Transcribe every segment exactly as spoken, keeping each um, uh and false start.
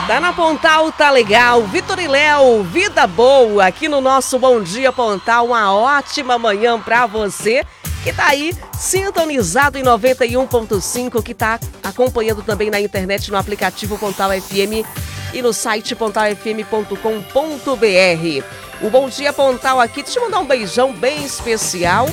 Tá na Pontal, tá legal. Vitor e Léo, vida boa aqui no nosso Bom Dia Pontal. Uma ótima manhã pra você que tá aí sintonizado em noventa e um ponto cinco, que tá acompanhando também na internet no aplicativo Pontal F M e no site pontal f m ponto com ponto b r. O Bom Dia Pontal aqui, deixa eu mandar um beijão bem especial.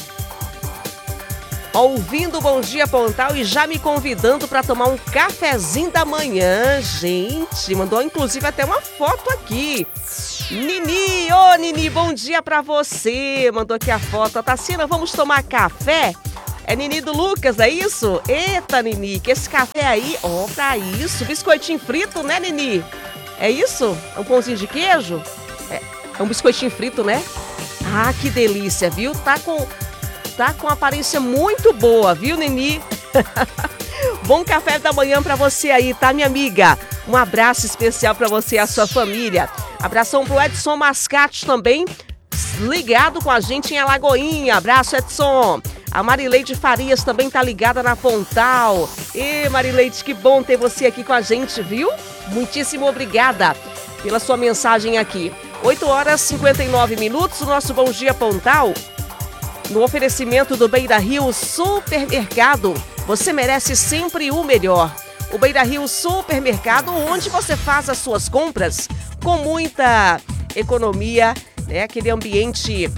Ouvindo o Bom Dia Pontal e já me convidando para tomar um cafezinho da manhã. Gente, mandou inclusive até uma foto aqui. Nini, ô oh, Nini, bom dia para você. Mandou aqui a foto. Tassina, vamos tomar café? É Nini do Lucas, é isso? Eita, Nini, que esse café aí, ó, oh, pra isso. Biscoitinho frito, né, Nini? É isso? Um pãozinho de queijo? É, é um biscoitinho frito, né? Ah, que delícia, viu? Tá com... Tá com aparência muito boa, viu, Nini? Bom café da manhã pra você aí, tá, minha amiga? Um abraço especial pra você e a sua família. Abração pro Edson Mascate também, ligado com a gente em Alagoinha. Abraço, Edson. A Marileide Farias também tá ligada na Pontal. E Marileide, que bom ter você aqui com a gente, viu? Muitíssimo obrigada pela sua mensagem aqui. oito horas e cinquenta e nove minutos, o nosso Bom Dia Pontal. No oferecimento do Beira Rio Supermercado, você merece sempre o melhor. O Beira Rio Supermercado, onde você faz as suas compras com muita economia, né? Aquele ambiente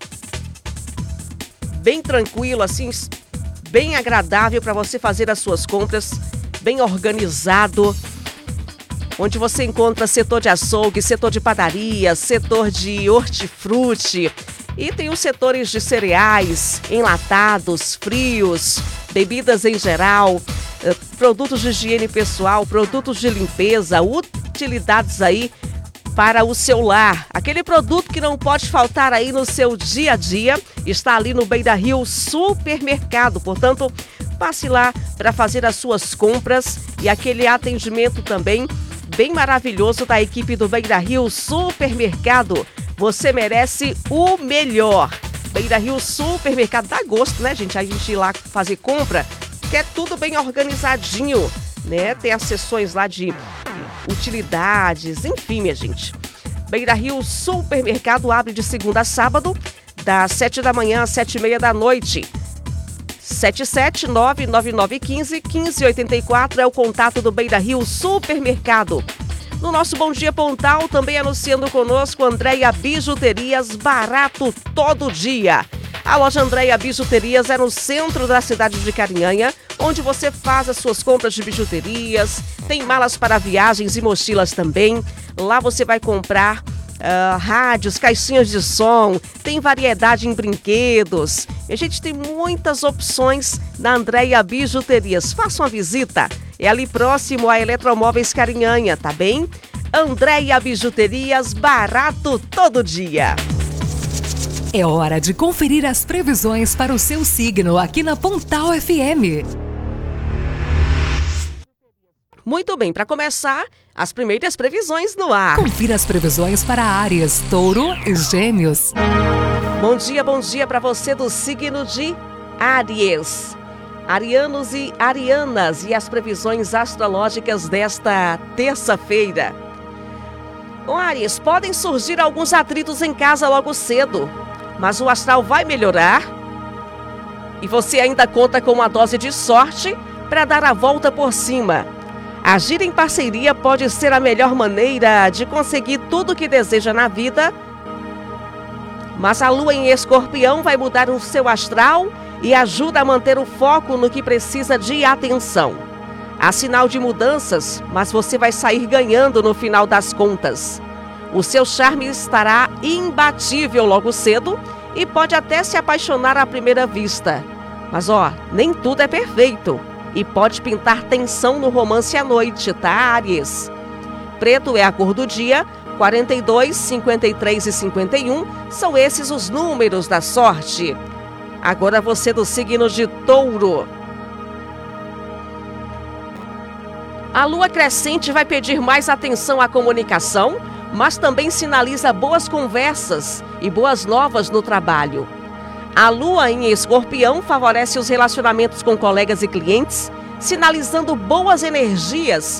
bem tranquilo, assim, bem agradável para você fazer as suas compras, bem organizado, onde você encontra setor de açougue, setor de padaria, setor de hortifruti. E tem os setores de cereais, enlatados, frios, bebidas em geral, produtos de higiene pessoal, produtos de limpeza, utilidades aí para o seu lar. Aquele produto que não pode faltar aí no seu dia a dia está ali no Beira Rio Supermercado. Portanto, passe lá para fazer as suas compras e aquele atendimento também bem maravilhoso da equipe do Beira Rio Supermercado. Você merece o melhor. Beira Rio Supermercado, dá gosto, né, gente? A gente ir lá fazer compra, que é tudo bem organizadinho, né? Tem as seções lá de utilidades, enfim, minha gente. Beira Rio Supermercado abre de segunda a sábado, das sete da manhã às sete e meia da noite. sete sete nove nove nove um cinco um cinco oito quatro é o contato do Beira Rio Supermercado. No nosso Bom Dia Pontal, também anunciando conosco, Andréia Bijuterias, barato todo dia. A loja Andréia Bijuterias é no centro da cidade de Carinhanha, onde você faz as suas compras de bijuterias, tem malas para viagens e mochilas também. Lá você vai comprar uh, rádios, caixinhas de som, tem variedade em brinquedos. E a gente tem muitas opções na Andréia Bijuterias. Faça uma visita. É ali próximo a Eletromóveis Carinhanha, tá bem? Andréia Bijuterias, barato todo dia. É hora de conferir as previsões para o seu signo aqui na Pontal F M. Muito bem, para começar, as primeiras previsões no ar. Confira as previsões para Áries, Touro e Gêmeos. Bom dia, bom dia para você do signo de Áries. Arianos e arianas e as previsões astrológicas desta terça-feira. Ô Áries, podem surgir alguns atritos em casa logo cedo, mas o astral vai melhorar e você ainda conta com uma dose de sorte para dar a volta por cima. Agir em parceria pode ser a melhor maneira de conseguir tudo o que deseja na vida, mas a lua em Escorpião vai mudar o seu astral e ajuda a manter o foco no que precisa de atenção. Há sinal de mudanças, mas você vai sair ganhando no final das contas. O seu charme estará imbatível logo cedo e pode até se apaixonar à primeira vista. Mas ó, nem tudo é perfeito e pode pintar tensão no romance à noite, tá, Áries? Preto é a cor do dia, quarenta e dois, cinquenta e três e cinquenta e um são esses os números da sorte. Agora você do signo de Touro. A lua crescente vai pedir mais atenção à comunicação, mas também sinaliza boas conversas e boas novas no trabalho. A lua em Escorpião favorece os relacionamentos com colegas e clientes, sinalizando boas energias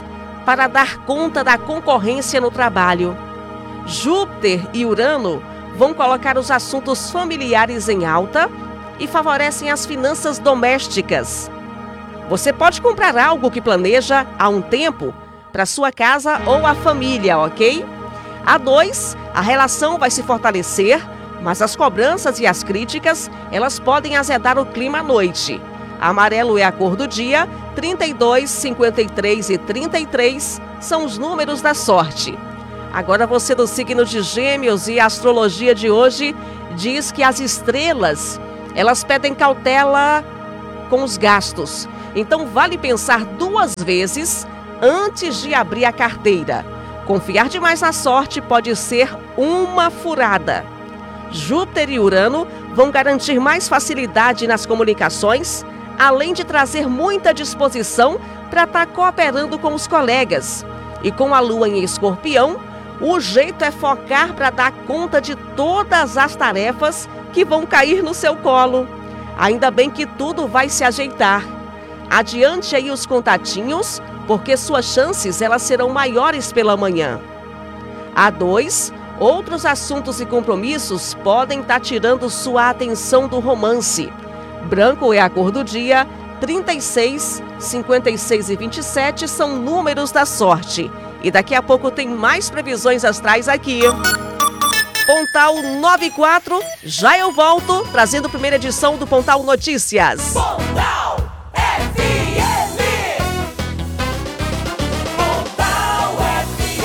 para dar conta da concorrência no trabalho. Júpiter e Urano vão colocar os assuntos familiares em alta e favorecem as finanças domésticas. Você pode comprar algo que planeja há um tempo para sua casa ou a família, ok? A dois, a relação vai se fortalecer, mas as cobranças e as críticas, elas podem azedar o clima à noite. Amarelo é a cor do dia, trinta e dois, cinquenta e três e trinta e três são os números da sorte. Agora você do signo de Gêmeos, e a astrologia de hoje diz que as estrelas, elas pedem cautela com os gastos. Então vale pensar duas vezes antes de abrir a carteira. Confiar demais na sorte pode ser uma furada. Júpiter e Urano vão garantir mais facilidade nas comunicações, além de trazer muita disposição para estar cooperando com os colegas. E com a Lua em Escorpião, o jeito é focar para dar conta de todas as tarefas que vão cair no seu colo. Ainda bem que tudo vai se ajeitar. Adiante aí os contatinhos, porque suas chances elas serão maiores pela manhã. A dois, outros assuntos e compromissos podem estar tirando sua atenção do romance. Branco é a cor do dia, trinta e seis, cinquenta e seis e vinte e sete são números da sorte. E daqui a pouco tem mais previsões astrais aqui. Pontal noventa e quatro, já eu volto, trazendo a primeira edição do Pontal Notícias. Pontal F M. Pontal F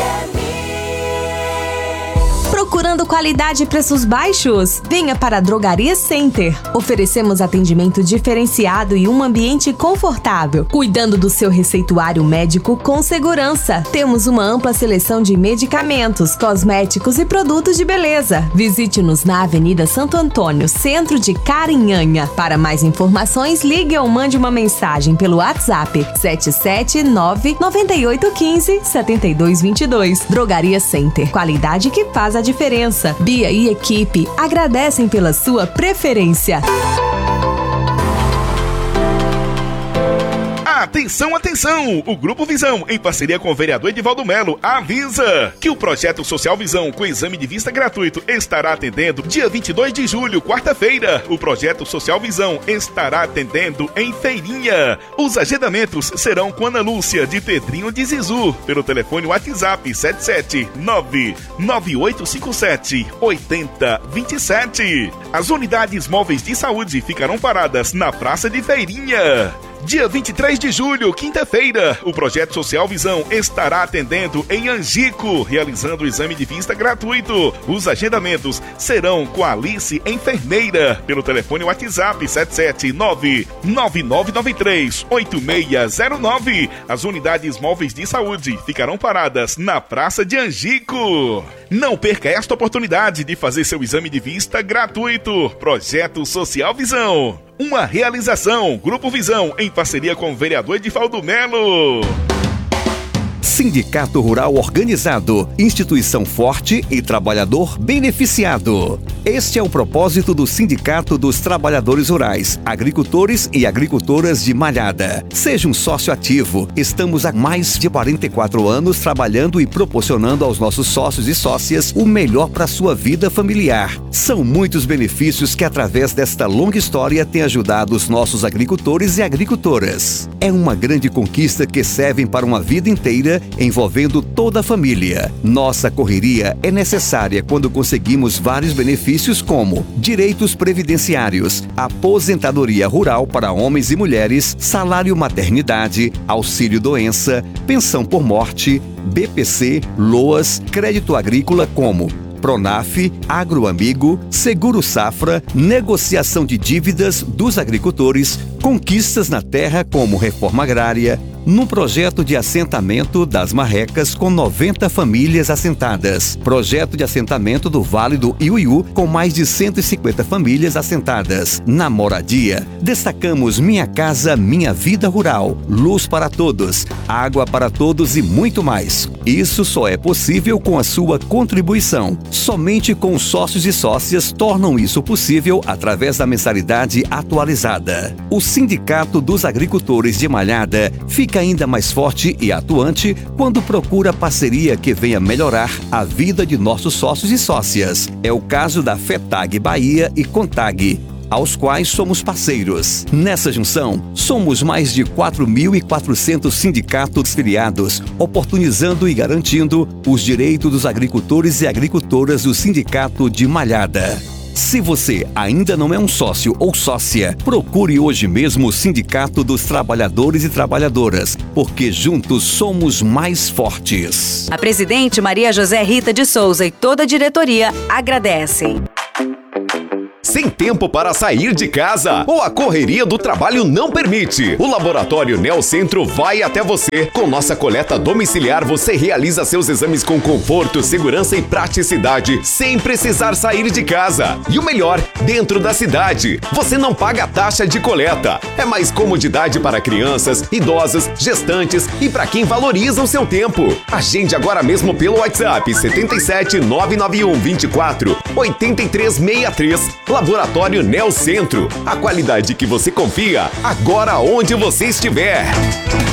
M. Procurando qualidade e preços baixos? Venha para a Drogaria Center. Oferecemos atendimento diferenciado e um ambiente confortável, cuidando do seu receituário médico com segurança. Temos uma ampla seleção de medicamentos, cosméticos e produtos de beleza. Visite-nos na Avenida Santo Antônio, centro de Carinhanha. Para mais informações, ligue ou mande uma mensagem pelo WhatsApp sete sete nove, nove oito um cinco, sete dois dois dois. Drogaria Center. Qualidade que faz a diferença. Bia e equipe agradecem pela sua preferência. Atenção, atenção! O Grupo Visão, em parceria com o vereador Edivaldo Melo, avisa que o projeto Social Visão, com exame de vista gratuito, estará atendendo dia vinte e dois de julho, quarta-feira. O projeto Social Visão estará atendendo em Feirinha. Os agendamentos serão com Ana Lúcia, de Pedrinho de Zizu, pelo telefone WhatsApp sete sete nove, nove oito cinco sete, oito zero dois sete. As unidades móveis de saúde ficarão paradas na Praça de Feirinha. Dia vinte e três de julho, quinta-feira, o Projeto Social Visão estará atendendo em Angico, realizando o exame de vista gratuito. Os agendamentos serão com a Alice, enfermeira, pelo telefone WhatsApp sete sete nove, nove nove nove três, oito seis zero nove. As unidades móveis de saúde ficarão paradas na Praça de Angico. Não perca esta oportunidade de fazer seu exame de vista gratuito. Projeto Social Visão. Uma realização, Grupo Visão, em parceria com o vereador Edivaldo Melo. Sindicato Rural Organizado, instituição forte e trabalhador beneficiado. Este é o propósito do Sindicato dos Trabalhadores Rurais, Agricultores e Agricultoras de Malhada. Seja um sócio ativo. Estamos há mais de quarenta e quatro anos trabalhando e proporcionando aos nossos sócios e sócias o melhor para a sua vida familiar. São muitos benefícios que, através desta longa história, têm ajudado os nossos agricultores e agricultoras. É uma grande conquista que serve para uma vida inteira, envolvendo toda a família. Nossa correria é necessária quando conseguimos vários benefícios como direitos previdenciários, aposentadoria rural para homens e mulheres, salário maternidade, auxílio doença, pensão por morte, B P C, LOAS, crédito agrícola como Pronaf, Agroamigo, Seguro Safra, negociação de dívidas dos agricultores, conquistas na terra como reforma agrária, num projeto de assentamento das Marrecas com noventa famílias assentadas. Projeto de assentamento do Vale do Iuiú com mais de cento e cinquenta famílias assentadas. Na moradia, destacamos Minha Casa Minha Vida Rural, luz para todos, água para todos e muito mais. Isso só é possível com a sua contribuição. Somente com sócios e sócias tornam isso possível através da mensalidade atualizada. O Sindicato dos Agricultores de Malhada fica ainda mais forte e atuante quando procura parceria que venha melhorar a vida de nossos sócios e sócias. É o caso da FETAG Bahia e CONTAG, aos quais somos parceiros. Nessa junção, somos mais de quatro mil e quatrocentos sindicatos filiados, oportunizando e garantindo os direitos dos agricultores e agricultoras do Sindicato de Malhada. Se você ainda não é um sócio ou sócia, procure hoje mesmo o Sindicato dos Trabalhadores e Trabalhadoras, porque juntos somos mais fortes. A presidente Maria José Rita de Souza e toda a diretoria agradecem. Sem tempo para sair de casa ou a correria do trabalho não permite, o Laboratório Neocentro vai até você. Com nossa coleta domiciliar, você realiza seus exames com conforto, segurança e praticidade, sem precisar sair de casa. E o melhor, dentro da cidade, você não paga taxa de coleta. É mais comodidade para crianças, idosas, gestantes e para quem valoriza o seu tempo. Agende agora mesmo pelo WhatsApp sete sete nove nove um dois quatro oito três seis três. Laboratório Neocentro, a qualidade que você confia, agora onde você estiver.